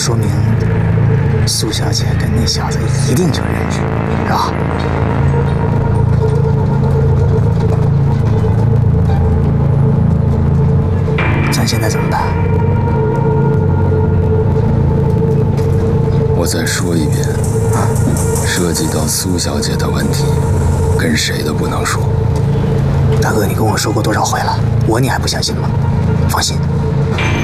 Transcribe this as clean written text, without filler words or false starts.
说明苏小姐跟那小子一定就认识，是吧？咱现在怎么办？ 我再说一遍，涉及到苏小姐的问题，跟谁都不能说。 大哥，你跟我说过多少回了？你还不相信吗？放心。